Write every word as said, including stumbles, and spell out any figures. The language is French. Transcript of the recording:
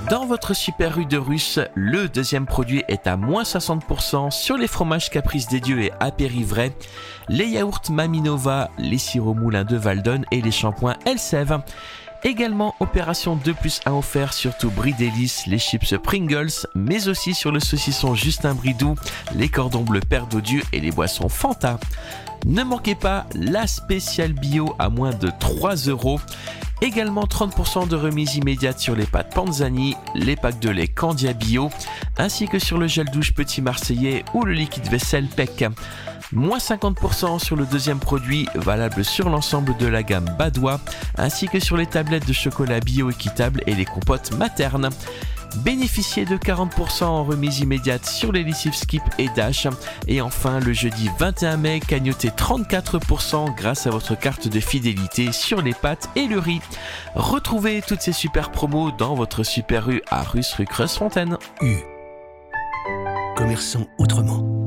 Dans votre Super U de Russe, le deuxième produit est à moins soixante pour cent sur les fromages Caprice des Dieux et Apérivray, les yaourts Maminova, les sirops moulins de Valdonne et les shampoings Elseve. Également opération deux plus un offert sur tout Brie Délice, les chips Pringles, mais aussi sur le saucisson Justin Bridou, les cordons bleus Père d'Odieu et les boissons Fanta. Ne manquez pas la spéciale bio à moins de trois euros. Également trente pour cent de remise immédiate sur les pâtes Panzani, les packs de lait Candia Bio, ainsi que sur le gel douche Petit Marseillais ou le liquide vaisselle P E C. Moins cinquante pour cent sur le deuxième produit, valable sur l'ensemble de la gamme Badois, ainsi que sur les tablettes de chocolat bio équitable et les compotes maternes. Bénéficiez de quarante pour cent en remise immédiate sur les lessives Skip et Dash. Et enfin, le jeudi vingt et un mai, cagnotez trente-quatre pour cent grâce à votre carte de fidélité sur les pâtes et le riz. Retrouvez toutes ces super promos dans votre Super U à Russe rue Creuse-Fontaine. U. Commerçons autrement.